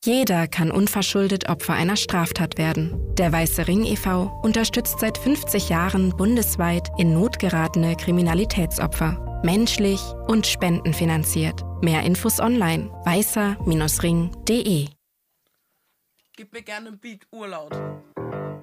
Jeder kann unverschuldet Opfer einer Straftat werden. Der Weiße Ring e.V. unterstützt seit 50 Jahren bundesweit in Not geratene Kriminalitätsopfer. Menschlich und spendenfinanziert. Mehr Infos online: weißer-ring.de. Gib mir gerne einen Beat, Urlaut.